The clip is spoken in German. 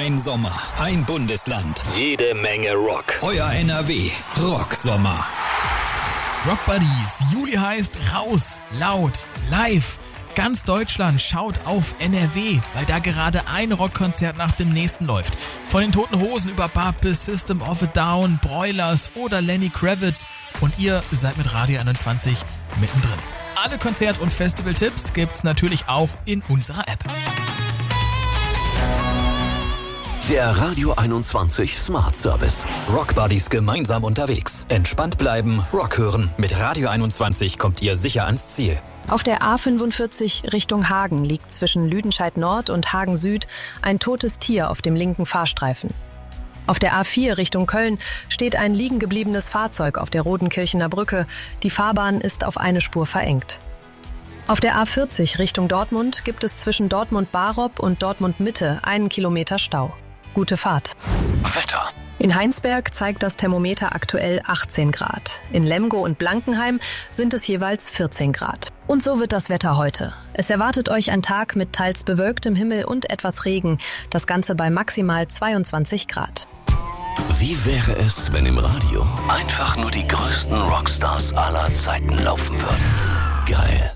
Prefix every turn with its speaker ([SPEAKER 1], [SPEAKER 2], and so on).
[SPEAKER 1] Ein Sommer, ein Bundesland,
[SPEAKER 2] jede Menge Rock.
[SPEAKER 1] Euer NRW Rocksommer.
[SPEAKER 3] Rock Buddies, Juli heißt raus, laut, live. Ganz Deutschland schaut auf NRW, weil da gerade ein Rockkonzert nach dem nächsten läuft. Von den Toten Hosen über Barb bis System of a Down, Broilers oder Lenny Kravitz. Und ihr seid mit Radio 21 mittendrin. Alle Konzert- und Festival-Tipps gibt's natürlich auch in unserer App.
[SPEAKER 4] Der Radio 21 Smart Service.
[SPEAKER 1] Rock Buddies gemeinsam unterwegs. Entspannt bleiben, Rock hören. Mit Radio 21 kommt ihr sicher ans Ziel.
[SPEAKER 5] Auf der A45 Richtung Hagen liegt zwischen Lüdenscheid Nord und Hagen Süd ein totes Tier auf dem linken Fahrstreifen. Auf der A4 Richtung Köln steht ein liegen gebliebenes Fahrzeug auf der Rodenkirchener Brücke. Die Fahrbahn ist auf eine Spur verengt. Auf der A40 Richtung Dortmund gibt es zwischen Dortmund-Barob und Dortmund-Mitte 1 Kilometer Stau. Gute Fahrt.
[SPEAKER 4] Wetter.
[SPEAKER 5] In Heinsberg zeigt das Thermometer aktuell 18 Grad. In Lemgo und Blankenheim sind es jeweils 14 Grad. Und so wird das Wetter heute. Es erwartet euch ein Tag mit teils bewölktem Himmel und etwas Regen. Das Ganze bei maximal 22 Grad.
[SPEAKER 4] Wie wäre es, wenn im Radio einfach nur die größten Rockstars aller Zeiten laufen würden? Geil.